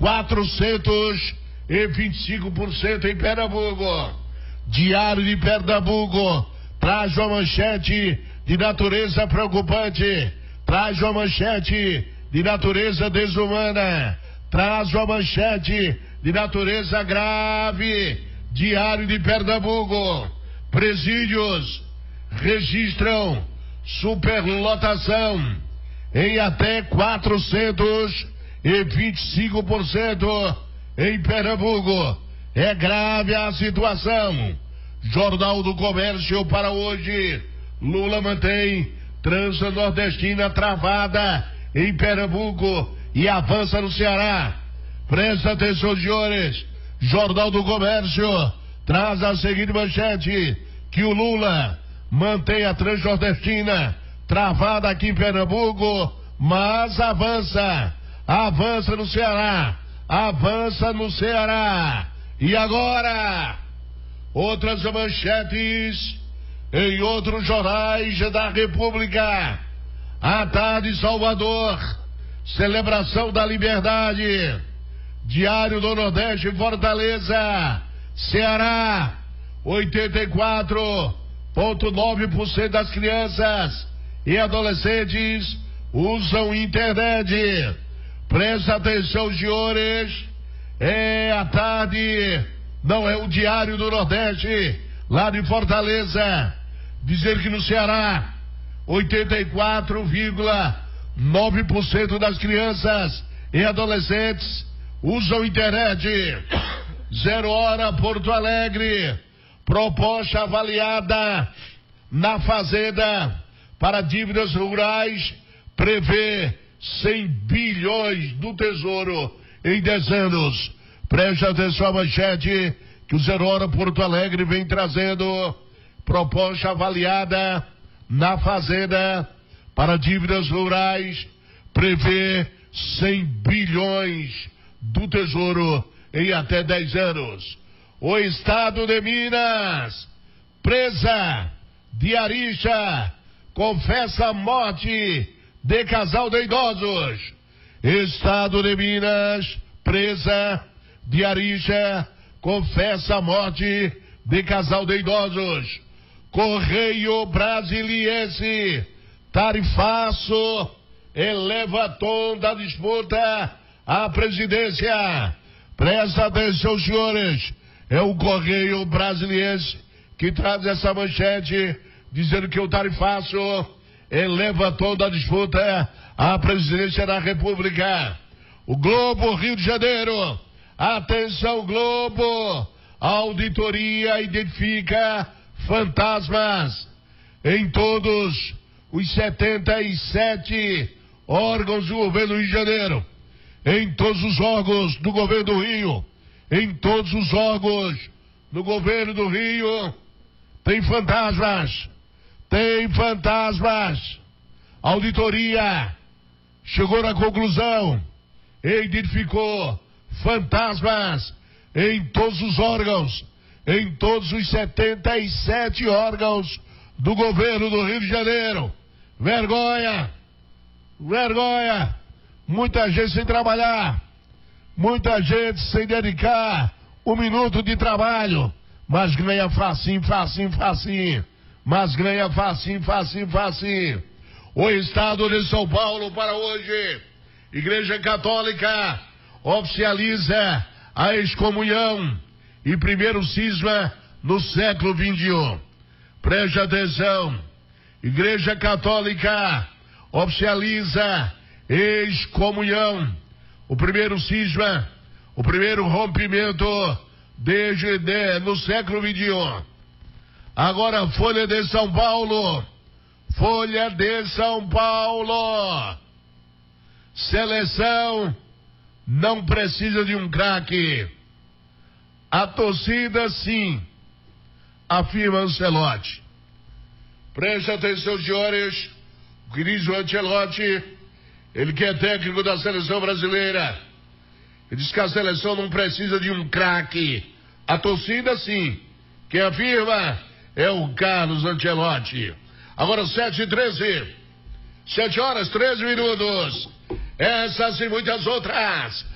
425% em Pernambuco. Diário de Pernambuco traz uma manchete de natureza preocupante, traz uma manchete de natureza desumana, traz uma manchete de natureza grave. Diário de Pernambuco: presídios registram superlotação em até 425% em Pernambuco. É grave a situação. Jornal do Comércio para hoje: Lula mantém Transnordestina travada em Pernambuco e avança no Ceará. Presta atenção, senhores. Jornal do Comércio traz a seguinte manchete: que o Lula mantém a Transnordestina travada aqui em Pernambuco, mas avança no Ceará, avança no Ceará. E agora, outras manchetes em outros jornais da República. À tarde, Salvador, celebração da liberdade. Diário do Nordeste, Fortaleza, Ceará, 84,9% das crianças e adolescentes usam internet. Presta atenção, senhores. É a tarde, não é o Diário do Nordeste, lá de Fortaleza, dizer que no Ceará, 84,9% das crianças e adolescentes usam internet. 0 hora, Porto Alegre, proposta avaliada na Fazenda para dívidas rurais prevê 100 bilhões do Tesouro em 10 anos. Preste atenção à manchete que o 0 hora Porto Alegre vem trazendo. Proposta avaliada na Fazenda para dívidas rurais prevê 100 bilhões do Tesouro em até 10 anos. O estado de Minas, presa diarista confessa a morte de casal de idosos. Estado de Minas, presa diarista confessa a morte de casal de idosos. Correio Brasiliense, tarifaço eleva tom da disputa à presidência. Presta atenção, senhores. É o Correio Brasiliense que traz essa manchete, dizendo que o tarifaço eleva tom da disputa à presidência da República. O Globo, Rio de Janeiro. Atenção, Globo. A auditoria identifica fantasmas em todos os 77 órgãos do governo do Rio de Janeiro. Em todos os órgãos do governo do Rio. Em todos os órgãos do governo do Rio tem fantasmas. Tem fantasmas. A auditoria chegou na conclusão e identificou fantasmas em todos os órgãos, em todos os 77 órgãos do governo do Rio de Janeiro. Vergonha! Vergonha! Muita gente sem trabalhar, muita gente sem dedicar 1 minuto de trabalho, mas ganha facinho, facinho, facinho. Mas ganha facinho, facinho, facinho. O estado de São Paulo para hoje: Igreja Católica oficializa a excomunhão e primeiro cisma no século XXI. Preste atenção. Igreja Católica oficializa excomunhão, o primeiro cisma, o primeiro rompimento no século XXI. Agora, Folha de São Paulo. Folha de São Paulo. Seleção não precisa de um craque. A torcida, sim, afirma Ancelotti. Preste atenção, senhores. O querido Ancelotti, ele que é técnico da seleção brasileira, ele diz que a seleção não precisa de um craque. A torcida, sim. Quem afirma é o Carlos Ancelotti. Agora 7h13. 7 horas 13 minutos. Essas e muitas outras